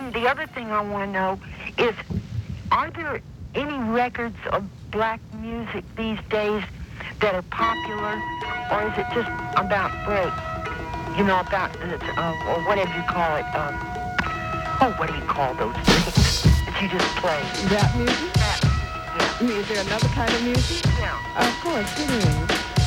then the other thing I want to know is, are there any records of black music these days that are popular, or is it just about break? You know, about, or whatever you call it. What do you call those things that you just play? Rap music? Rap music, yeah. I mean, is there another kind of music? Yeah. Of course, it is.